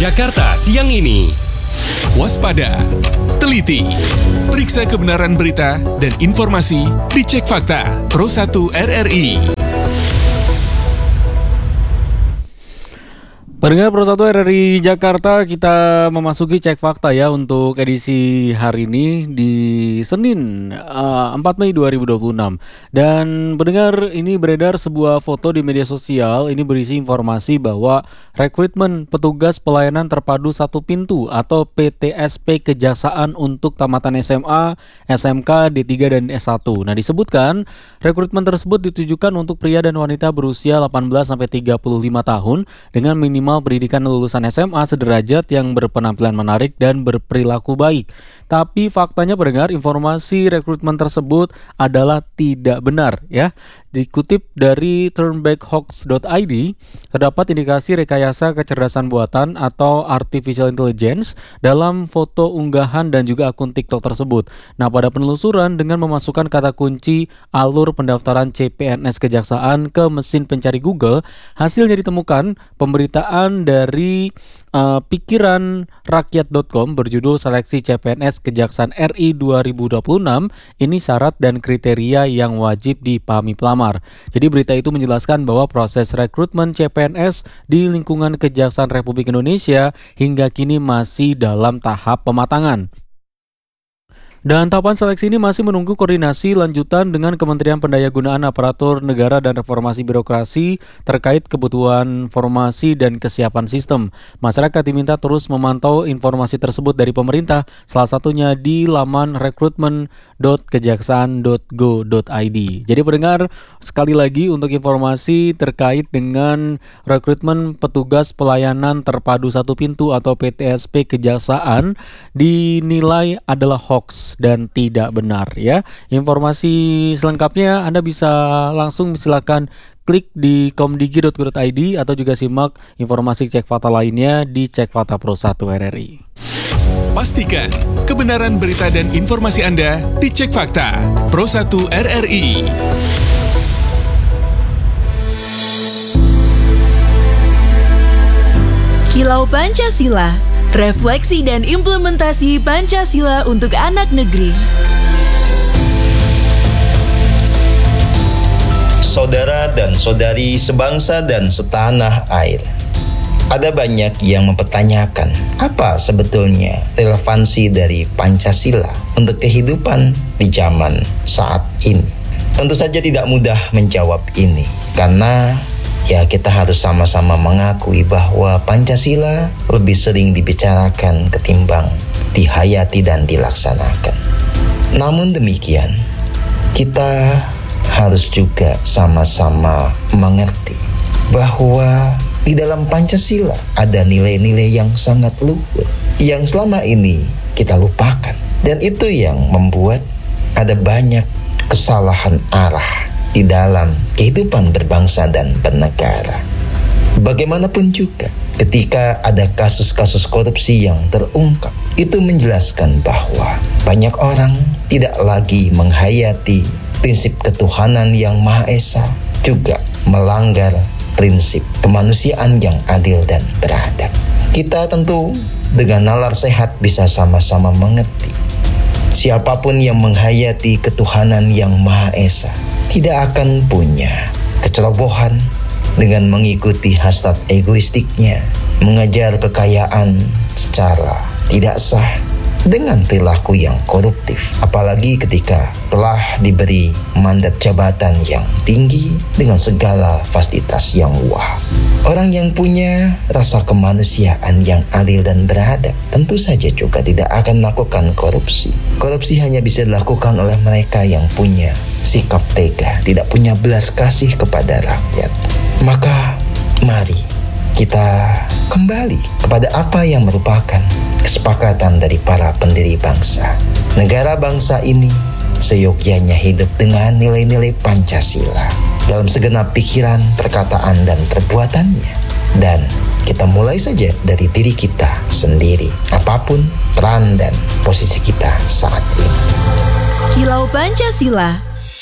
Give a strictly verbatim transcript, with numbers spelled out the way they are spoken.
Jakarta siang ini. Waspada, teliti, periksa kebenaran berita dan informasi, dicek fakta. Pro satu R R I. Pendengar Pro satu R R I Jakarta, kita memasuki cek fakta ya untuk edisi hari ini di Senin uh, empat Mei dua ribu dua puluh enam. Dan pendengar, ini beredar sebuah foto di media sosial. Ini berisi informasi bahwa rekrutmen petugas pelayanan terpadu satu pintu atau P T S P Kejaksaan untuk tamatan S M A, S M K, D tiga dan S satu. Nah, disebutkan rekrutmen tersebut ditujukan untuk pria dan wanita berusia delapan belas sampai tiga puluh lima tahun dengan minimal pendidikan lulusan S M A sederajat yang berpenampilan menarik dan berperilaku baik. Tapi faktanya pendengar, informasi rekrutmen tersebut adalah tidak benar ya. Dikutip dari turnbackhoax dot I D, terdapat indikasi rekayasa kecerdasan buatan atau artificial intelligence dalam foto unggahan dan juga akun TikTok tersebut. Nah, pada penelusuran dengan memasukkan kata kunci alur pendaftaran C P N S Kejaksaan ke mesin pencari Google, hasilnya ditemukan pemberitaan dari uh, pikiran rakyat dot com berjudul Seleksi C P N S Kejaksaan R I dua ribu dua puluh enam. Ini syarat dan kriteria yang wajib dipahami pelamar. Jadi berita itu menjelaskan bahwa proses rekrutmen C P N S di lingkungan Kejaksaan Republik Indonesia hingga kini masih dalam tahap pematangan. Dan tahapan seleksi ini masih menunggu koordinasi lanjutan dengan Kementerian Pendayagunaan Aparatur Negara dan Reformasi Birokrasi terkait kebutuhan formasi dan kesiapan sistem. Masyarakat diminta terus memantau informasi tersebut dari pemerintah, salah satunya di laman rekrutmen dot kejaksaan dot go dot I D. Jadi pendengar, sekali lagi untuk informasi terkait dengan rekrutmen petugas pelayanan terpadu satu pintu atau P T S P Kejaksaan dinilai adalah hoax dan tidak benar ya. Informasi selengkapnya Anda bisa langsung silakan klik di komdigi dot go dot I D atau juga simak informasi cek fakta lainnya di Cek Fakta Pro satu R R I. Pastikan kebenaran berita dan informasi Anda di Cek Fakta Pro satu R R I. Kilau Pancasila, refleksi dan implementasi Pancasila untuk anak negeri. Saudara dan saudari sebangsa dan setanah air, ada banyak yang mempertanyakan apa sebetulnya relevansi dari Pancasila untuk kehidupan di zaman saat ini. Tentu saja tidak mudah menjawab ini, karena ya kita harus sama-sama mengakui bahwa Pancasila lebih sering dibicarakan ketimbang dihayati dan dilaksanakan. Namun demikian, kita harus juga sama-sama mengerti bahwa di dalam Pancasila ada nilai-nilai yang sangat luhur yang selama ini kita lupakan. Dan itu yang membuat ada banyak kesalahan arah di dalam kehidupan berbangsa dan bernegara. Bagaimanapun juga, ketika ada kasus-kasus korupsi yang terungkap, itu menjelaskan bahwa banyak orang tidak lagi menghayati prinsip ketuhanan yang Maha Esa, juga melanggar prinsip kemanusiaan yang adil dan beradab. Kita tentu dengan nalar sehat bisa sama-sama mengerti, siapapun yang menghayati ketuhanan yang Maha Esa tidak akan punya kecerobohan dengan mengikuti hasrat egoistiknya, mengejar kekayaan secara tidak sah dengan perilaku yang koruptif, apalagi ketika telah diberi mandat jabatan yang tinggi dengan segala fasilitas yang wah. Orang yang punya rasa kemanusiaan yang adil dan beradab tentu saja juga tidak akan melakukan korupsi. Korupsi hanya bisa dilakukan oleh mereka yang punya sikap tega, tidak punya belas kasih kepada rakyat. Maka mari kita kembali kepada apa yang merupakan kesepakatan dari para pendiri bangsa. Negara bangsa ini seyogyanya hidup dengan nilai-nilai Pancasila dalam segenap pikiran, perkataan, dan perbuatannya. Dan kita mulai saja dari diri kita sendiri, apapun peran dan posisi kita saat ini. Kilau Pancasila,